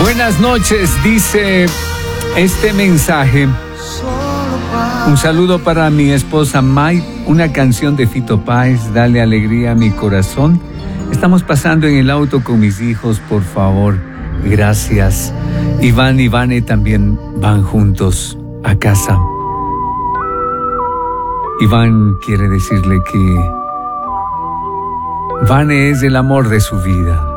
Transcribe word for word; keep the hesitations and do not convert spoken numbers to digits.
Buenas noches, dice este mensaje. Un saludo para mi esposa Mai, una canción de Fito Páez, dale alegría a mi corazón. Estamos pasando en el auto con mis hijos, por favor, gracias. Iván y Vane también van juntos a casa. Iván quiere decirle que Vane es el amor de su vida.